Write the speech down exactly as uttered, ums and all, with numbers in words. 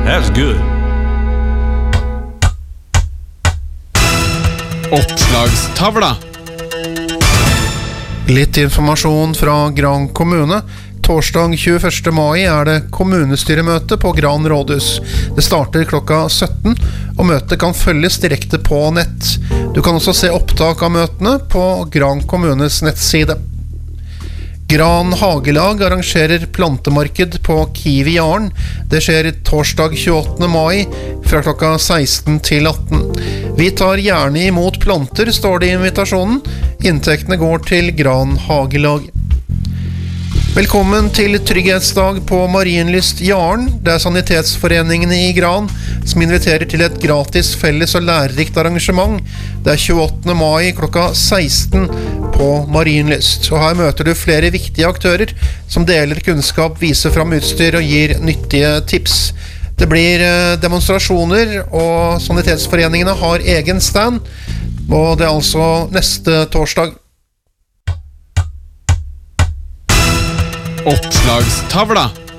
That's good. Oppslagstavla. Litt informasjon fra Gran kommune. Torsdag tjueførste mai er det kommunestyremøte på Gran rådhus. Det starter klokka sytten, og møtet kan følges direkte på nett. Du kan også se opptak av møtene på Gran kommunes nettside. Gran Hagelag arrangerer plantemarked på Kiwi Jarn. Det skjer torsdag tjueåttende mai fra klokka seksten til atten. Vi tar gjerne imot planter, står det i invitasjonen. Inntektene går til Gran Hagelag. Velkommen til Trygghetsdag på Marienlyst Jarn. Det er sanitetsforeningene i Gran som inviterer til et gratis felles og lærerikt arrangement. Det er tjueåttende mai klokka seksten på Marienlyst. Og her møter du flere viktige aktører som deler kunnskap, viser fram utstyr og gir nyttige tips. Det blir demonstrasjoner, og sanitetsforeningene har egen stand, og det er altså neste torsdag. Oppslagstavla.